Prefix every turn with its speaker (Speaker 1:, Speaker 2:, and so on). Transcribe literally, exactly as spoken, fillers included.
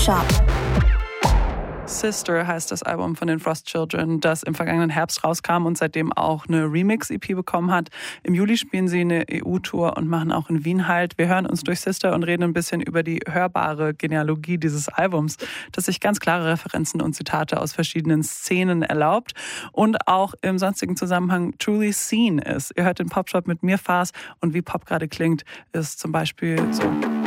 Speaker 1: Shop.
Speaker 2: Sister heißt das Album von den Frost Children, das im vergangenen Herbst rauskam und seitdem auch eine Remix-E P bekommen hat. Im Juli spielen sie eine E U-Tour und machen auch in Wien Halt. Wir hören uns durch Sister und reden ein bisschen über die hörbare Genealogie dieses Albums, das sich ganz klare Referenzen und Zitate aus verschiedenen Szenen erlaubt und auch im sonstigen Zusammenhang truly seen ist. Ihr hört den Popshop mit mir, Fars, und wie Pop gerade klingt, ist zum Beispiel so.